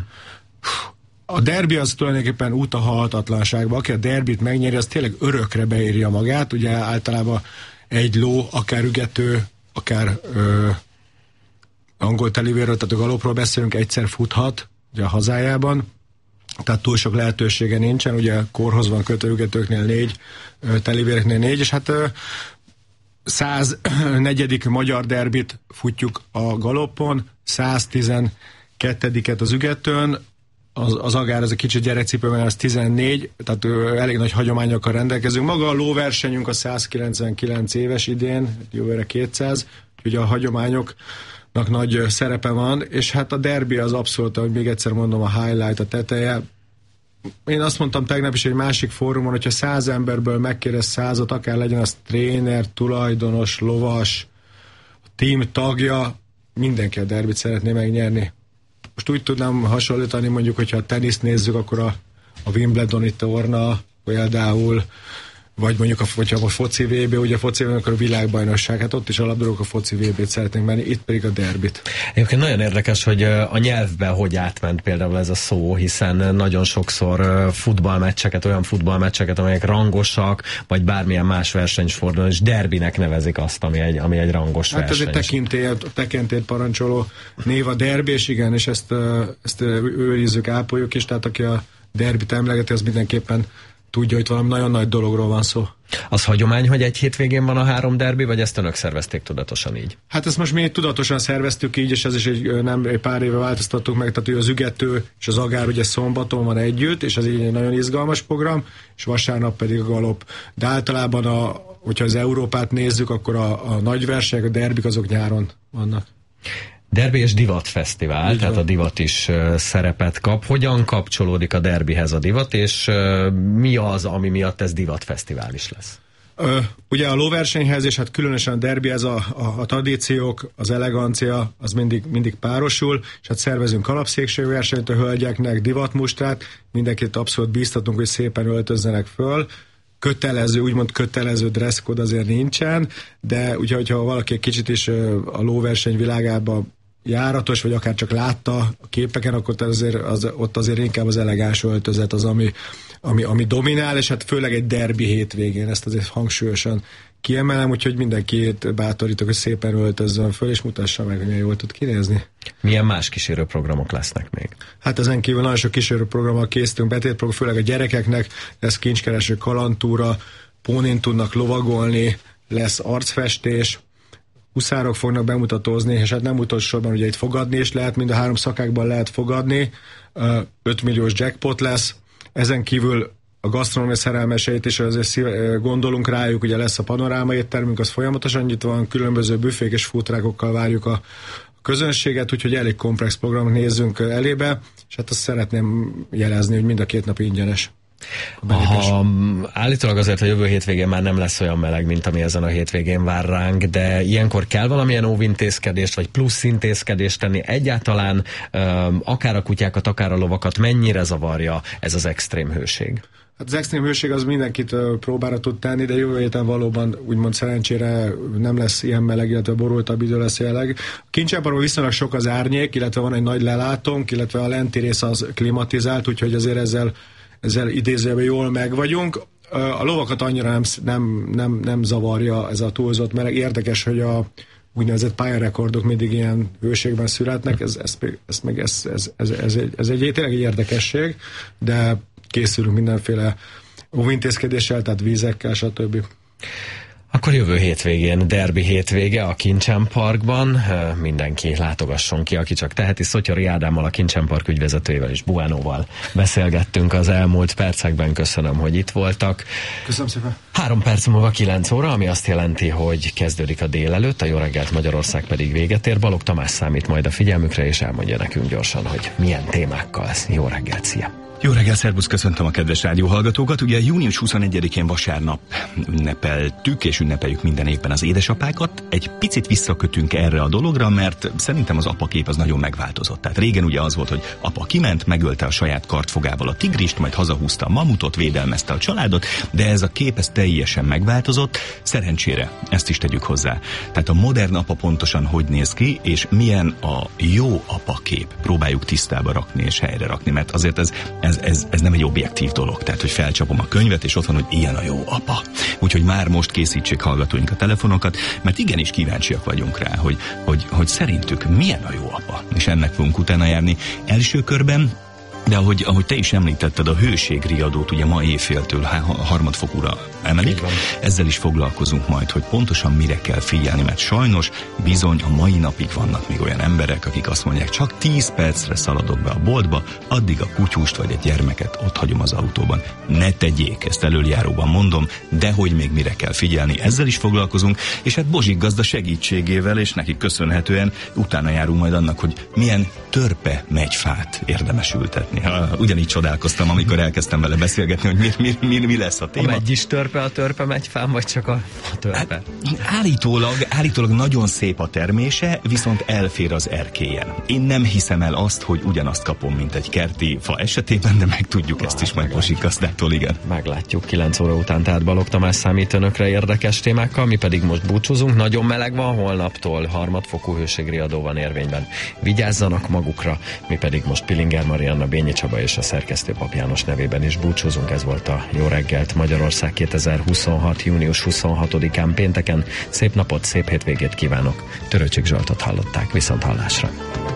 A derbi az tulajdonképpen út a halhatatlanságba. Aki a derbit megnyeri, az tényleg örökre beírja magát. Ugye általában egy ló, akár ügető, akár ö, angol telivérről, tehát a galopról beszélünk, egyszer futhat ugye a hazájában. Tehát túl sok lehetősége nincsen. Ugye korhoz van kötő ügetőknél négy, ö, telivéreknél négy, és hát ö, száznegyedik magyar derbit futjuk a galopon, száztizenkettediket az ügetőn, Az, az agár, ez a kicsit gyerekcipőben, az tizennégy, tehát ö, elég nagy hagyományokkal rendelkezünk. Maga a lóversenyünk a százkilencvenkilenc éves idén, jövőre kétszáz, úgyhogy a hagyományoknak nagy szerepe van, és hát a derbi az abszolút, hogy még egyszer mondom, a highlight, a teteje. Én azt mondtam tegnap is egy másik fórumon, hogyha száz emberből megkérdez százat, akár legyen az tréner, tulajdonos, lovas, team tagja, mindenki a derbit szeretné megnyerni. Most úgy tudnám hasonlítani, mondjuk, hogyha a teniszt nézzük, akkor a, a Wimbledoni torna például, vagy mondjuk a, hogyha a foci vé bé, ugye a foci vé bé, akkor a világbajnokság, hát ott is a labdarúgók a foci vé bét szeretnénk menni, itt pedig a derbit. Egyébként nagyon érdekes, hogy a nyelvbe hogy átment például ez a szó, hiszen nagyon sokszor futballmeccseket, olyan futballmeccseket, amelyek rangosak, vagy bármilyen más versenysporton, és derbinek nevezik azt, ami egy, ami egy rangos hát verseny. Hát ez egy tekintélyt, tekintélyt parancsoló név a derbi, és igen, és ezt, ezt őrizzük, ápoljuk is, tehát aki a derbit emlegeti, az mindenképpen tudja, hogy valami nagyon nagy dologról van szó. Az hagyomány, hogy egy hétvégén van a három derbi, vagy ezt önök szervezték tudatosan így? Hát ezt most mi tudatosan szerveztük így, és ez is egy, nem egy pár éve változtattuk meg, tehát az ügető és az agár ugye szombaton van együtt, és ez így egy nagyon izgalmas program, és vasárnap pedig a galop. De általában, a, hogyha az Európát nézzük, akkor a, a nagy versenyek, a derbik azok nyáron vannak. Derbi és Divat Fesztivál, így tehát van. A divat is uh, szerepet kap. Hogyan kapcsolódik a derbihez a divat, és uh, mi az, ami miatt ez Divat Fesztivál is lesz? Ö, ugye a lóversenyhez, és hát különösen a derbi, ez a, a, a tradíciók, az elegancia, az mindig, mindig párosul, és hát szervezünk kalapszékségversenyt a hölgyeknek, divatmustrát, mindenkit abszolút bíztatunk, hogy szépen öltözzenek föl. Kötelező, úgymond kötelező dresszkód azért nincsen, de ugye, hogyha valaki egy kicsit is a lóverseny világában járatos, vagy akár csak látta a képeken, akkor azért, az, ott azért inkább az elegáns öltözet az, ami, ami, ami dominál, és hát főleg egy derbi hétvégén, ezt azért hangsúlyosan kiemelem, úgyhogy mindenkit bátorítok, hogy szépen öltözzön föl, és mutassa meg, hogy milyen jól tud kinézni. Milyen más kísérőprogramok lesznek még? Hát ezen kívül nagyon sok kísérőprogrammal készítünk, betétprogram, főleg a gyerekeknek, lesz kincskereső kalandtúra, pónin tudnak lovagolni, lesz arcfestés, huszárok fognak bemutatózni, és hát nem utolsó sorban ugye itt fogadni is lehet, mind a három szakákban lehet fogadni, öt milliós jackpot lesz, ezen kívül a gasztronómia szerelmeseit is azért szíve, gondolunk rájuk, ugye lesz a panoráma éttermünk, az folyamatosan nyitva van, különböző büfék és foodtruckokkal várjuk a közönséget, úgyhogy elég komplex programot nézzünk elébe, és hát azt szeretném jelezni, hogy mind a két nap ingyenes. Ha, állítólag azért a jövő hétvégén már nem lesz olyan meleg, mint ami ezen a hétvégén vár ránk, de ilyenkor kell valamilyen óvintézkedést, vagy plusz intézkedést tenni egyáltalán, um, akár a kutyákat, akár a lovakat, mennyire zavarja ez az extrém hőség? Hát az extrém hőség az mindenkit uh, próbára tud tenni, de jövő héten valóban úgymond szerencsére nem lesz ilyen meleg, illetve borultabb idő lesz jelenleg. A Kincsámparkban viszonylag sok az árnyék, illetve van egy nagy lelátónk, illetve a lenti rész az klimatizált, úgyhogy azért ezzel ezzel idézőben jól meg vagyunk. A lovakat annyira nem, nem, nem, nem zavarja ez a túlzott meleg. Érdekes, hogy a úgynevezett pályarekordok mindig ilyen hőségben születnek, ez, ez, ez, meg ez, ez, ez, ez, egy, ez egy tényleg egy érdekesség, de készülünk mindenféle óvintézkedéssel, tehát vízekkel, stb. Akkor jövő hétvégén derbi hétvége a Kincsámparkban. Mindenki látogasson ki, aki csak teheti. Szotyori Ádámmal, a Kincsámpark ügyvezetőjével és Buánóval beszélgettünk az elmúlt percekben. Köszönöm, hogy itt voltak. Köszönöm szépen. Három perc múlva kilenc óra, ami azt jelenti, hogy kezdődik a délelőtt, a Jó reggelt Magyarország pedig véget ér. Balogh Tamás számít majd a figyelmükre, és elmondja nekünk gyorsan, hogy milyen témákkal. Jó reggelt, szia! Jó reggel, szervusz, köszöntöm a kedves rádióhallgatókat. Ugye június huszonegyedikén vasárnap ünnepeltük, és ünnepeljük minden évben az édesapákat. Egy picit visszakötünk erre a dologra, mert szerintem az apakép az nagyon megváltozott. Tehát régen ugye az volt, hogy apa kiment, megölte a saját kartfogával a tigrist, majd hazahúzta a mamutot, védelmezte a családot, de ez a kép ez teljesen megváltozott. Szerencsére ezt is tegyük hozzá. Tehát a modern apa pontosan hogy néz ki, és milyen a jó apakép. Próbáljuk tisztába rakni és helyre rakni, mert azért ez Ez, ez, ez nem egy objektív dolog, tehát hogy felcsapom a könyvet, és ott van, hogy ilyen a jó apa. Úgyhogy már most készítsék hallgatóink a telefonokat, mert igenis kíváncsiak vagyunk rá, hogy, hogy, hogy szerintük milyen a jó apa. És ennek fogunk utána járni első körben. De ahogy, ahogy te is említetted, a hőségriadót ugye ma éjféltől harmadfokúra emelik. Ezzel is foglalkozunk majd, hogy pontosan mire kell figyelni, mert sajnos bizony a mai napig vannak még olyan emberek, akik azt mondják, csak tíz percre szaladok be a boltba, addig a kutyust vagy a gyermeket ott hagyom az autóban. Ne tegyék, ezt elöljáróban mondom, de hogy még mire kell figyelni, ezzel is foglalkozunk, és hát Bozsik gazda segítségével, és neki köszönhetően utána járunk majd annak, hogy milyen törpe megyfát érdemes ültetni. Ha, ugyanígy csodálkoztam, amikor elkezdtem vele beszélgetni, hogy mi, mi, mi, mi lesz a téma. A megy is törpe, a törpe megyfán, vagy csak a, a törpe? Hát, állítólag, állítólag nagyon szép a termése, viszont elfér az erkélyen. Én nem hiszem el azt, hogy ugyanazt kapom, mint egy kerti fa esetében, de megtudjuk ezt is majd Bozsik gazdától, igen. Meglátjuk kilenc óra után, tehát Balogh Tamás számít önökre érdekes témákkal, mi pedig most búcsúzunk. Nagyon meleg van, holnaptól harmadfokú hőségriadó van érvényben. Vigyázzanak magukra, mi pedig most Pilinger Marianna, Bényi Csaba és a szerkesztő Pap János nevében is búcsúzunk. Ez volt a Jó reggelt Magyarország kétezer-huszonhat. június huszonhatodikán pénteken. Szép napot, szép hétvégét kívánok. Törőcsik Zsoltot hallották. Viszont hallásra.